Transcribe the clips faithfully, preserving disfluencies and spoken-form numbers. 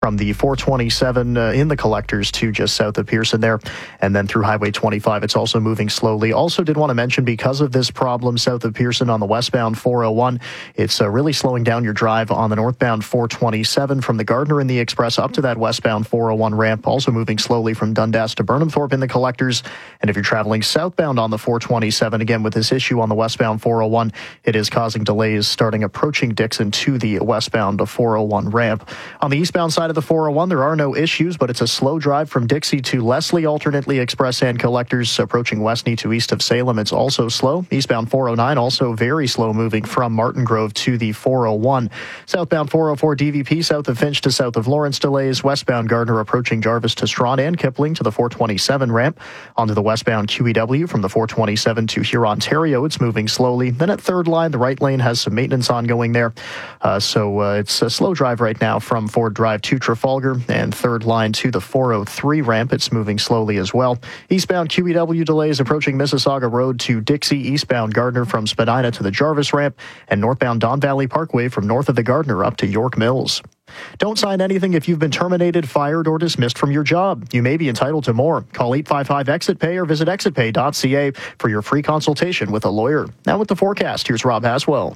from the four twenty-seven uh, in the collectors to just south of Pearson there. And then through Highway twenty-five, it's also moving slowly. Also did want to mention, because of this problem south of Pearson on the westbound four oh one, it's uh, really slowing down your drive on the northbound four twenty-seven from the Gardner and the Express up to that westbound four oh one ramp. Also moving slowly from Dundas to Burnhamthorpe in the collectors. And if you're traveling southbound on the four twenty-seven, again with this issue on the westbound four oh one, it is causing delays starting approaching Dixon to the westbound four oh one ramp. On the eastbound side of the four oh one, there are no issues, but it's a slow drive from Dixie to Leslie, alternately Express and collectors approaching Westney to east of Salem. It's also slow. Eastbound four oh nine also very slow moving from Martin Grove to the four oh one. Southbound four oh four D V P south of Finch to south of Lawrence delays. Westbound Gardner approaching Jarvis to Strawn and Kipling to the four twenty-seven ramp. Onto the westbound Q E W from the four twenty-seven to Huron-Ontario. It's moving slowly. Then at third line, the right lane has some maintenance ongoing there. Uh, so uh, it's a slow drive right now from Ford Drive to Trafalgar, and third line to the four oh three ramp. It's moving slowly as well. Eastbound Q E W delays approaching Mississauga Road to Dixie. Eastbound Gardner from Spadina to the Jarvis ramp, and northbound Don Valley Parkway from north of the Gardner up to York Mills. Don't sign anything if you've been terminated, fired, or dismissed from your job. You may be entitled to more. Call eight five five exit pay or visit exit pay dot c a for your free consultation with a lawyer. Now with the forecast, here's Rob Haswell.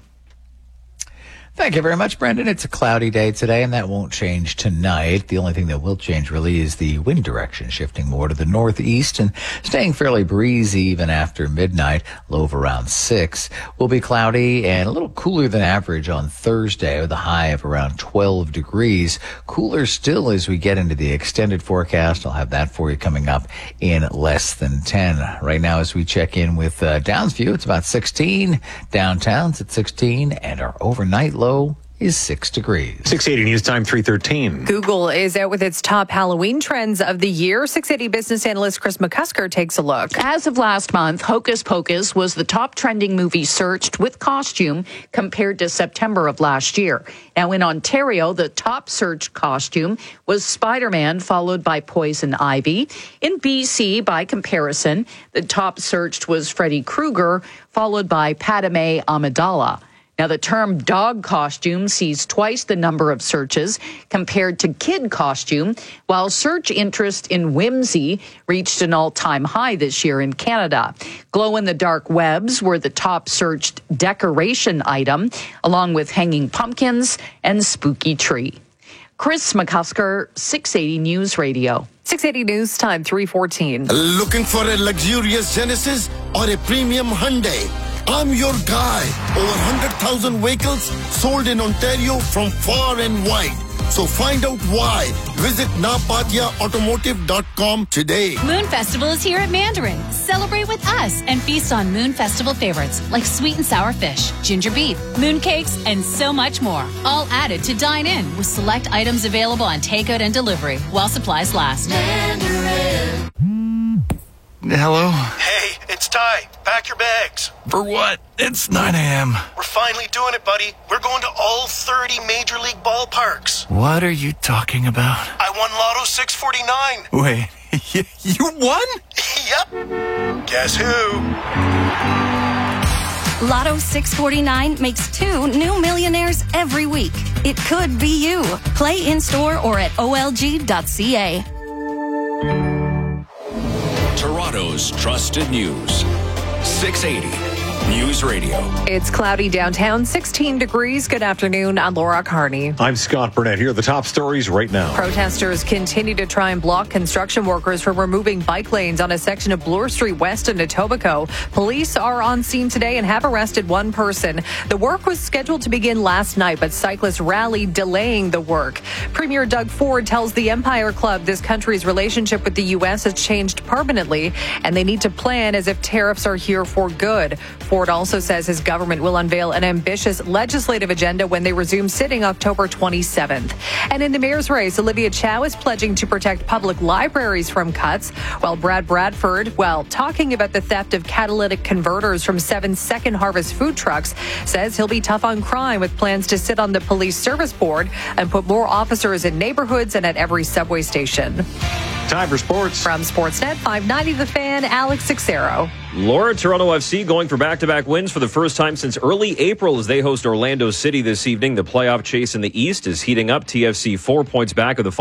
Thank you very much, Brendan. It's a cloudy day today, and that won't change tonight. The only thing that will change really is the wind direction, shifting more to the northeast and staying fairly breezy even after midnight. Low of around six. Will be cloudy and a little cooler than average on Thursday with a high of around twelve degrees. Cooler still as we get into the extended forecast. I'll have that for you coming up in less than ten. Right now, as we check in with uh, Downsview, it's about sixteen. Downtown's at sixteen, and our overnight low is six degrees. six eighty News Time, three thirteen. Google is out with its top Halloween trends of the year. six eighty business analyst Chris McCusker takes a look. As of last month, Hocus Pocus was the top trending movie searched with costume compared to September of last year. Now in Ontario, the top searched costume was Spider-Man, followed by Poison Ivy. In B C, by comparison, the top searched was Freddy Krueger, followed by Padme Amidala. Now, the term dog costume sees twice the number of searches compared to kid costume, while search interest in whimsy reached an all-time high this year in Canada. Glow-in-the-dark webs were the top searched decoration item, along with hanging pumpkins and spooky tree. Chris McCusker, six eighty News Radio. six eighty News Time, three fourteen. Looking for a luxurious Genesis or a premium Hyundai? I'm your guy. Over one hundred thousand vehicles sold in Ontario from far and wide. So find out why. Visit napatia automotive dot com today. Moon Festival is here at Mandarin. Celebrate with us and feast on Moon Festival favorites like sweet and sour fish, ginger beef, moon cakes, and so much more. All added to dine in with select items available on takeout and delivery while supplies last. Mandarin. Hello? Hey, it's Ty. Pack your bags. For what? It's nine a.m. We're finally doing it, buddy. We're going to all thirty Major League ballparks. What are you talking about? I won Lotto six forty-nine. Wait, you won? Yep. Guess who? Lotto six forty-nine makes two new millionaires every week. It could be you. Play in-store or at O L G dot C A. Toronto's trusted news. six eighty News Radio. It's cloudy downtown, sixteen degrees. Good afternoon. I'm Laura Carney. I'm Scott Burnett. Here are the top stories right now. Protesters continue to try and block construction workers from removing bike lanes on a section of Bloor Street West in Etobicoke. Police are on scene today and have arrested one person. The work was scheduled to begin last night, but cyclists rallied, delaying the work. Premier Doug Ford tells the Empire Club this country's relationship with the U S has changed permanently, and they need to plan as if tariffs are here for good. Ford also says his government will unveil an ambitious legislative agenda when they resume sitting October twenty-seventh. And in the mayor's race, Olivia Chow is pledging to protect public libraries from cuts, while Brad Bradford, well, talking about the theft of catalytic converters from seven Second Harvest food trucks, says he'll be tough on crime with plans to sit on the police service board and put more officers in neighborhoods and at every subway station. Time for sports. From Sportsnet five ninety The Fan, Alex Sixero. Laura, Toronto F C going for back-to-back wins for the first time since early April as they host Orlando City this evening. The playoff chase in the East is heating up. T F C four points back of the